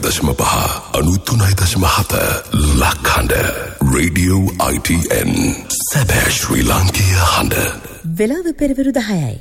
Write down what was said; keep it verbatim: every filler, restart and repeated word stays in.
දශම පහ අනූතුනයි දශම හත ලක්හඬ රේඩියෝ I T N සැබෑ ශ්‍රී ලාංකීය හඬ. වෙලාව පෙරවරු දහයයි.